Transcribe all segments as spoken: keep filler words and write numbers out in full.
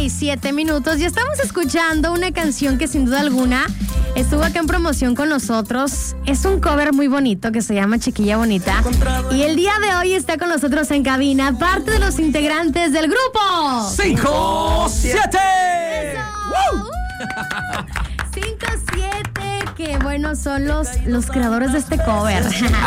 y siete minutos y estamos escuchando una canción que sin duda alguna estuvo acá en promoción con nosotros. Es un cover muy bonito que se llama Chiquilla Bonita. Y el día de hoy está con nosotros en cabina parte de los integrantes del grupo cinco siete. cinco siete, que bueno, son los, los creadores de este cover.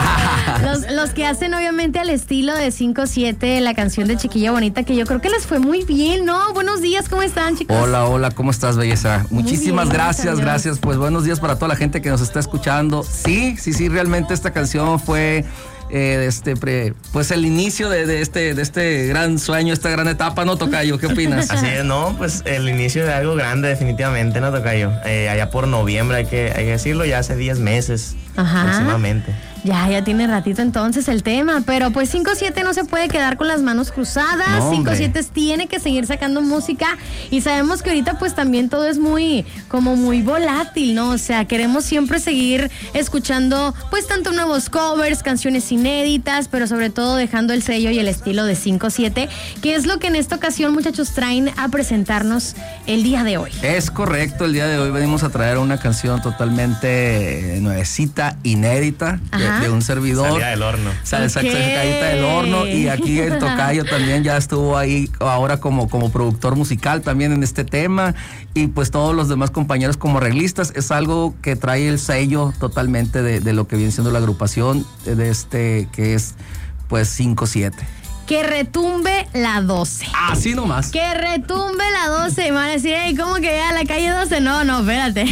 los, los que hacen obviamente al estilo de cinco siete la canción de Chiquilla Bonita, que yo creo que les fue muy bien, ¿no? Buenos días, ¿cómo están, chicos? Hola, hola, ¿cómo estás, belleza? Muy Muchísimas bien, gracias, gracias. gracias. Pues buenos días para toda la gente que nos está escuchando. Sí, sí, sí, realmente esta canción fue... Eh, este pre, pues el inicio de, de este de este gran sueño, esta gran etapa, ¿no, Tocayo? ¿Qué opinas? Así es, no, pues el inicio de algo grande definitivamente, ¿no, Tocayo? Eh, allá por noviembre, hay que, hay que decirlo, ya hace diez meses. Ajá. Aproximadamente. Ya, ya tiene ratito entonces el tema, pero pues cinco siete no se puede quedar con las manos cruzadas. No, cinco hombre. siete tiene que seguir sacando música y sabemos que ahorita pues también todo es muy, como muy volátil, ¿no? O sea, queremos siempre seguir escuchando pues tanto nuevos covers, canciones inéditas, pero sobre todo dejando el sello y el estilo de cinco siete, que es lo que en esta ocasión, muchachos, traen a presentarnos el día de hoy. Es correcto, el día de hoy venimos a traer una canción totalmente nuevecita, inédita, de, de un servidor. Salida del horno. Sale Ok. sacadita del horno, y aquí el Tocayo también ya estuvo ahí ahora como, como productor musical también en este tema, y pues todos los demás compañeros como arreglistas. Es algo que trae el sello totalmente de, de lo que viene siendo la agrupación de este, que es pues cinco siete. Que retumbe la doce. Así nomás. Que retumbe la doce. Y me van a decir, hey, ¿cómo que a la calle doce? No, no, espérate.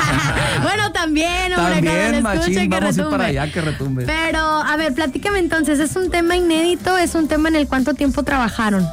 Bueno, también, hombre, También, cuando le machín, escuchen, que vamos a ir retumbe. para allá, que retumbe. Pero, a ver, platícame entonces, ¿es un tema inédito? ¿Es un tema en el cuánto tiempo trabajaron?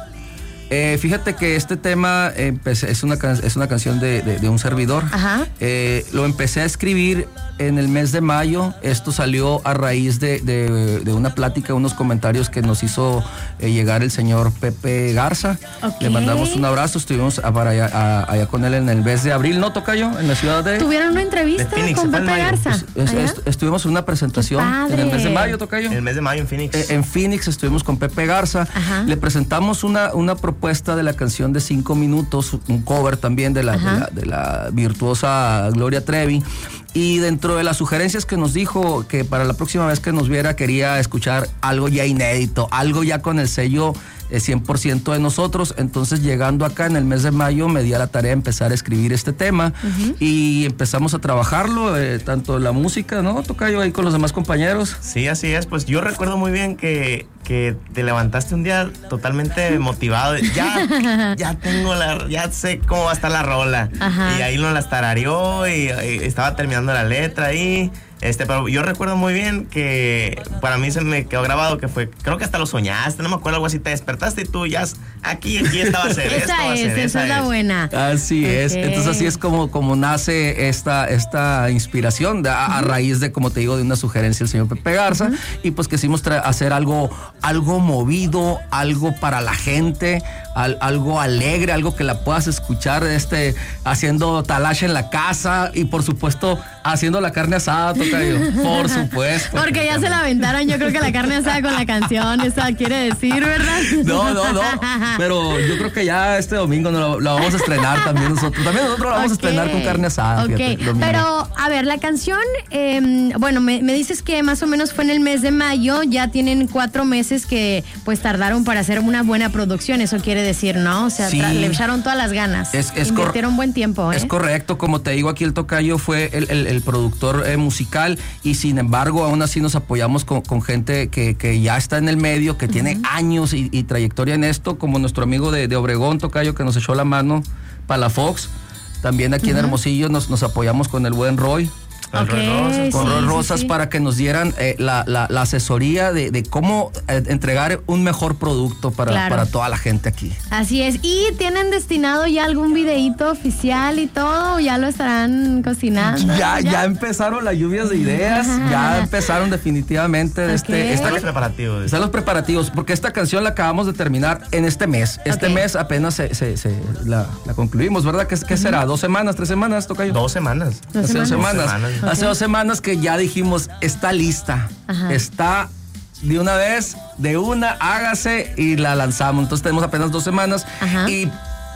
Eh, fíjate que este tema empecé, es, una, can- es una canción de, de, de un servidor. Ajá. Eh, lo empecé a escribir en el mes de mayo. Esto salió a raíz de, de, de una plática, unos comentarios que nos hizo eh, llegar el señor Pepe Garza. Ok. Le mandamos un abrazo. Estuvimos a- para allá, a- allá con él en el mes de abril, ¿no, Tocayo? En la ciudad de... ¿Tuvieron una entrevista De Phoenix, con fue en Pepe mayo. Garza? Es- ¿Allá? est- estuvimos en una presentación Qué en el mes de padre. mayo, Tocayo. En el mes de mayo en Phoenix. Eh, En Phoenix estuvimos con Pepe Garza. Ajá. Le presentamos una, una propuesta de la canción de cinco minutos, un cover también de la, de la, de la virtuosa Gloria Trevi. Y dentro de las sugerencias que nos dijo, que para la próxima vez que nos viera quería escuchar algo ya inédito, algo ya con el sello eh, cien por ciento de nosotros. Entonces, llegando acá en el mes de mayo, me di a la tarea de empezar a escribir este tema. Uh-huh. Y empezamos a trabajarlo, eh, tanto la música, ¿no, Tocayo, ahí con los demás compañeros? Sí, así es. Pues yo recuerdo muy bien que, que te levantaste un día totalmente motivado. Ya, ya tengo la, ya sé cómo va a estar la rola. Ajá. Y ahí nos las tarareó y, y estaba terminando la letra ahí. Este, pero yo recuerdo muy bien que para mí se me quedó grabado que fue, creo que hasta lo soñaste, no me acuerdo, algo así, te despertaste y tú ya, aquí, aquí estaba a ser esto, Esa va a es, ser, esa esa es la es. buena. Así Ok. es, entonces así es como, como nace esta, esta inspiración de, a, a raíz de, como te digo, de una sugerencia del señor Pepe Garza. Uh-huh. Y pues quisimos tra- hacer algo, algo movido, algo para la gente, al, algo alegre, algo que la puedas escuchar este, haciendo talacha en la casa y por supuesto haciendo la carne asada, Tocayo, por supuesto. Porque ya se la aventaron, yo creo que la carne asada con la canción, esa quiere decir, ¿verdad? No, no, no, pero yo creo que ya este domingo no lo, lo vamos a estrenar también nosotros. También nosotros lo vamos okay. a estrenar con carne asada. Ok, fíjate, pero a ver, la canción, eh, bueno, me, me dices que más o menos fue en el mes de mayo, ya tienen cuatro meses que pues tardaron para hacer una buena producción, eso quiere decir, ¿no? O sea, sí. tra- le echaron todas las ganas, es, es invirtieron cor- buen tiempo. ¿eh? Es correcto, como te digo, aquí el Tocayo fue el, el, el productor eh, musical y sin embargo aún así nos apoyamos con, con gente que, que ya está en el medio, que uh-huh. tiene años y, y trayectoria en esto, como nuestro amigo de, de Obregón, Tocayo, que nos echó la mano para la Fox. También aquí uh-huh. en Hermosillo nos, nos apoyamos con el buen Roy. Okay, Rosas, con sí, Roy Rosas sí, sí. para que nos dieran eh, la, la, la asesoría de, de cómo eh, entregar un mejor producto para, claro. para toda la gente aquí. Así es. ¿Y tienen destinado ya algún videíto oficial y todo? ¿O ya lo estarán cocinando? Ya, ya, ya empezaron las lluvias de ideas, Ajá. ya empezaron definitivamente. Okay. Este, están los preparativos. Están los preparativos, porque esta canción la acabamos de terminar en este mes. Este okay. mes apenas se, se, se la, la concluimos, ¿verdad? ¿Qué, qué uh-huh. será? ¿Dos semanas? ¿Tres semanas, Tocayo? Dos semanas. ¿Dos Hace semanas? dos semanas. Dos semanas. Okay. Hace dos semanas que ya dijimos, está lista, Ajá. está de una vez, de una, hágase y la lanzamos. Entonces tenemos apenas dos semanas Ajá. y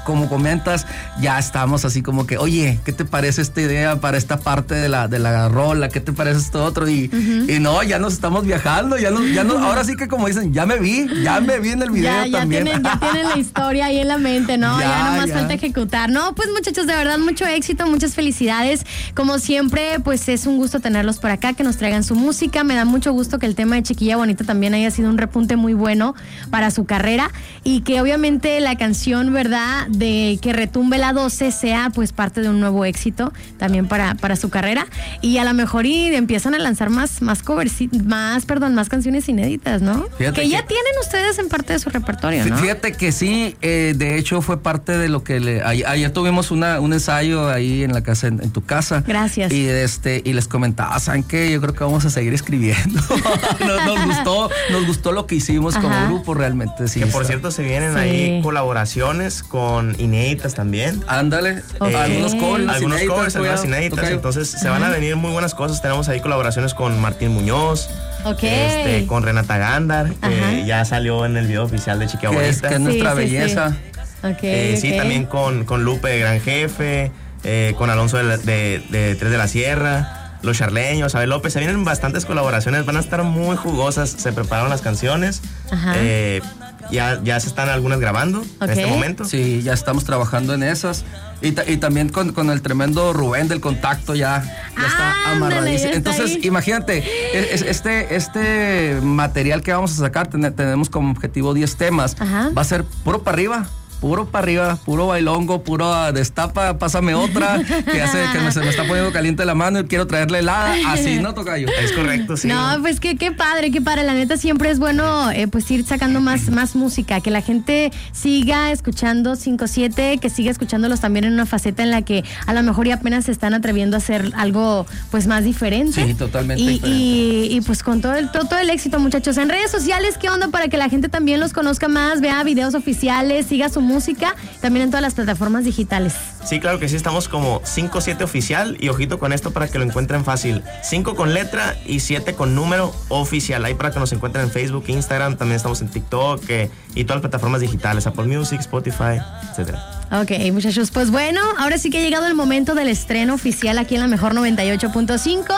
como comentas, ya estamos así como que, oye, ¿qué te parece esta idea para esta parte de la, de la rola? ¿Qué te parece esto otro? Y, uh-huh. y no, ya nos estamos viajando, ya nos, ya nos, ahora sí que como dicen, ya me vi, ya me vi en el video ya, ya también. Tienen, ya tienen la historia ahí en la mente, ¿no? Ya, ya nomás ya. falta ejecutar. No, pues muchachos, de verdad, mucho éxito, muchas felicidades. Como siempre, pues es un gusto tenerlos por acá, que nos traigan su música. Me da mucho gusto que el tema de Chiquilla Bonita también haya sido un repunte muy bueno para su carrera y que obviamente la canción, ¿verdad?, de Que Retumbe la doce sea pues parte de un nuevo éxito también para, para su carrera, y a lo mejor y empiezan a lanzar más más covers, más, perdón, más canciones inéditas, ¿no? Fíjate que ya que, tienen ustedes en parte de su repertorio, ¿no? Fíjate que sí, eh, de hecho fue parte de lo que le, ayer, ayer tuvimos una, un ensayo ahí en la casa, en, en tu casa. Gracias. Y este, y les comentaba, ¿saben qué? Yo creo que vamos a seguir escribiendo. nos, nos gustó, nos gustó lo que hicimos. Ajá. Como grupo, realmente, sí. Que por cierto se vienen sí. ahí colaboraciones con inéditas también. Ándale, okay. algunos covers, algunos inéditas, covers, algunas inéditas. Okay. Entonces Ajá. se van a venir muy buenas cosas. Tenemos ahí colaboraciones con Martín Muñoz, okay. este, con Renata Gándar, que Ajá. ya salió en el video oficial de Chiquilla Bonita. Es, que es nuestra sí, belleza. Sí, sí. Okay, eh, okay. sí, también con, con Lupe de Gran Jefe, eh, con Alonso de, de, de Tres de la Sierra. Los Charleños, Abel López, se vienen bastantes colaboraciones, van a estar muy jugosas, se prepararon las canciones, eh, ya, ya se están algunas grabando okay. en este momento. Sí, ya estamos trabajando en esas. Y, ta, y también con, con el tremendo Rubén del Contacto ya, ya está ah, amarradísimo. Entonces, ahí. imagínate, este, este material que vamos a sacar, ten, tenemos como objetivo diez temas, Ajá. va a ser puro para arriba. Puro para arriba, puro bailongo, puro destapa, pásame otra, que hace que me, se me está poniendo caliente la mano y quiero traerle helada, así, ¿no, tocayo? Es correcto, sí. No, pues que qué padre, qué padre, la neta siempre es bueno eh, pues ir sacando más, más música, que la gente siga escuchando cinco siete, que siga escuchándolos también en una faceta en la que a lo mejor ya apenas se están atreviendo a hacer algo pues más diferente. Sí, totalmente y, diferente. Y, y pues con todo el, todo, todo el éxito, muchachos. En redes sociales, ¿qué onda para que la gente también los conozca más, vea videos oficiales, siga su música? música, también en todas las plataformas digitales. Sí, claro que sí, estamos como cinco siete oficial y ojito con esto para que lo encuentren fácil. cinco con letra y siete con número oficial. Ahí para que nos encuentren en Facebook, Instagram, también estamos en TikTok eh, y todas las plataformas digitales, Apple Music, Spotify, etcétera. Ok, muchachos, pues bueno, ahora sí que ha llegado el momento del estreno oficial aquí en la Mejor noventa y ocho punto cinco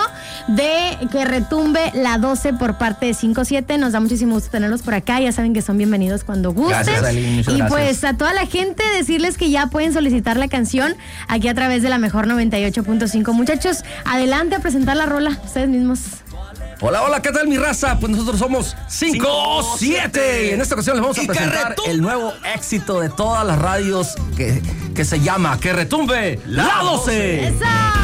de Que Retumbe la doce por parte de cinco siete. Nos da muchísimo gusto tenerlos por acá, ya saben que son bienvenidos cuando gusten. Gracias, Aline, muchas y gracias. Pues a toda la gente decirles que ya pueden solicitar la canción aquí a través de la Mejor noventa y ocho punto cinco. Muchachos, adelante a presentar la rola, ustedes mismos. Hola, hola, ¿qué tal mi raza? Pues nosotros somos cinco siete y en esta ocasión les vamos a presentar el nuevo éxito de todas las radios que, que se llama Que Retumbe la doce. ¡Esa!